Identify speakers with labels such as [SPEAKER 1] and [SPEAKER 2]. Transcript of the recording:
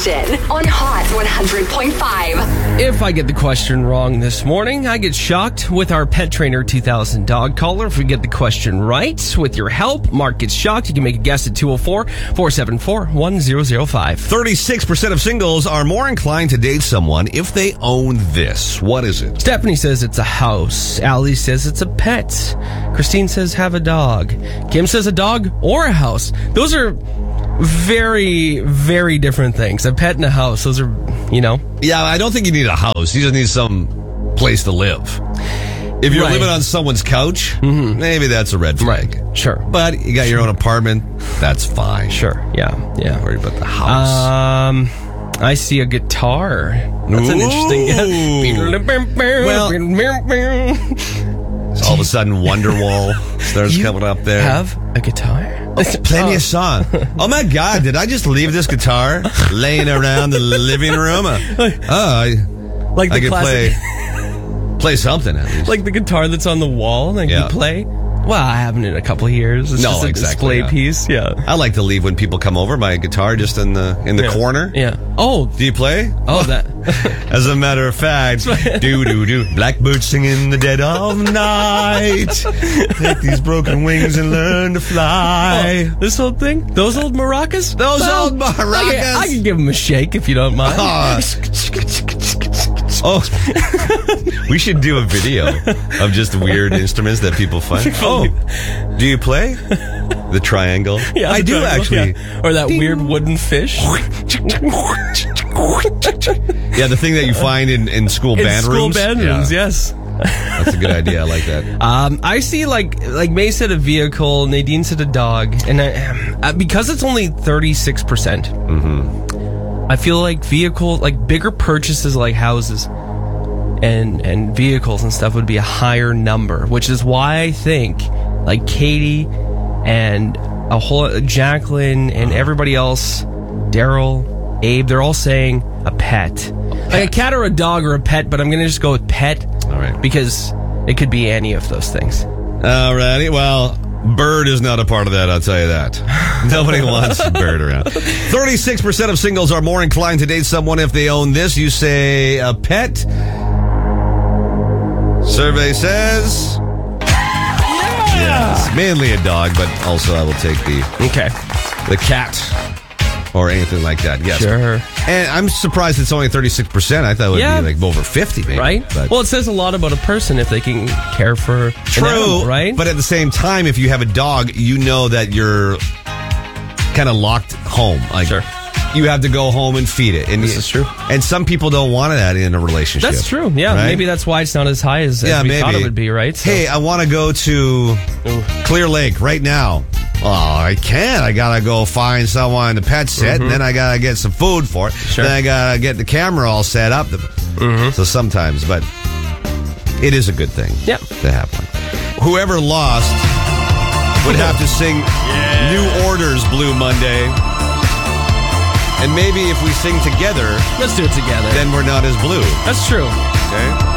[SPEAKER 1] Station on Hot 100.5.
[SPEAKER 2] If I get the question wrong this morning, I get shocked with our Pet Trainer 2000 dog collar. If we get the question right, with your help, Mark gets shocked. You can make a guess at 204-474-1005.
[SPEAKER 3] 36% of singles are more inclined to date someone if they own this. What is it?
[SPEAKER 2] Stephanie says it's a house. Allie says it's a pet. Christine says have a dog. Kim says a dog or a house. Those are very, very different things. A pet and a house, those are,
[SPEAKER 3] Yeah, I don't think you need a house. You just need some place to live. If you're living on someone's couch, maybe that's a red flag.
[SPEAKER 2] Right, sure.
[SPEAKER 3] But you got your own apartment, that's fine.
[SPEAKER 2] Sure, yeah.
[SPEAKER 3] Don't worry about the house.
[SPEAKER 2] I see a guitar. That's an interesting
[SPEAKER 3] All of a sudden, Wonderwall starts coming up there.
[SPEAKER 2] Have a guitar?
[SPEAKER 3] Plenty of song. Oh my God, did I just leave this guitar laying around the living room?
[SPEAKER 2] Like the
[SPEAKER 3] I could
[SPEAKER 2] classic,
[SPEAKER 3] play something at least.
[SPEAKER 2] like the guitar that's on the wall that you play. Well, I haven't in a couple of years. It's just a display piece. Yeah.
[SPEAKER 3] I like to leave when people come over my guitar just in the corner.
[SPEAKER 2] Yeah. Oh,
[SPEAKER 3] do you play?
[SPEAKER 2] Oh, that.
[SPEAKER 3] As a matter of fact, do blackbird singing in the dead of night. Take these broken wings and learn to fly.
[SPEAKER 2] Oh, this old thing? Those old maracas?
[SPEAKER 3] Old maracas.
[SPEAKER 2] I can give them a shake if you don't mind.
[SPEAKER 3] Oh, we should do a video of just weird instruments that people find. Oh, do you play the triangle?
[SPEAKER 2] Yeah,
[SPEAKER 3] I do actually.
[SPEAKER 2] Yeah. Or that weird wooden fish.
[SPEAKER 3] Yeah, the thing that you find in school band rooms.
[SPEAKER 2] School band rooms, yes.
[SPEAKER 3] That's a good idea. I like that.
[SPEAKER 2] I see like May said a vehicle, Nadine said a dog, and because it's only 36%. I feel like bigger purchases like houses and vehicles and stuff would be a higher number, which is why I think like Katie and a whole Jacqueline and everybody else, Daryl, Abe, they're all saying a pet. Like a cat or a dog or a pet, but I'm going to just go with pet.
[SPEAKER 3] All right.
[SPEAKER 2] Because it could be any of those things.
[SPEAKER 3] All righty. Well, bird is not a part of that, I'll tell you that. Nobody wants a bird around. 36% of singles are more inclined to date someone if they own this. You say a pet. Survey says... Yes, mainly a dog, but also I will take the cat or anything like that. Yes.
[SPEAKER 2] Sure.
[SPEAKER 3] And I'm surprised it's only 36%. I thought it would be like over 50, maybe.
[SPEAKER 2] Right?
[SPEAKER 3] But
[SPEAKER 2] well, it says a lot about a person if they can care for an animal, right?
[SPEAKER 3] But at the same time, if you have a dog, you know that you're kind of locked home. Like,
[SPEAKER 2] sure.
[SPEAKER 3] You have to go home and feed it. And
[SPEAKER 2] this is true.
[SPEAKER 3] And some people don't want that in a relationship.
[SPEAKER 2] That's true. Yeah,
[SPEAKER 3] right?
[SPEAKER 2] Maybe that's why it's not as high as we thought it would be, right? So.
[SPEAKER 3] Hey, I want to go to Clear Lake right now. Oh, I can't. I got to go find someone to pet sit, and then I got to get some food for it.
[SPEAKER 2] Sure.
[SPEAKER 3] Then I got to get the camera all set up. So sometimes, but it is a good thing to have one. Whoever lost would have to sing New Order's Blue Monday. And maybe if we sing together...
[SPEAKER 2] Let's do it together.
[SPEAKER 3] Then we're not as blue.
[SPEAKER 2] That's true.
[SPEAKER 3] Okay?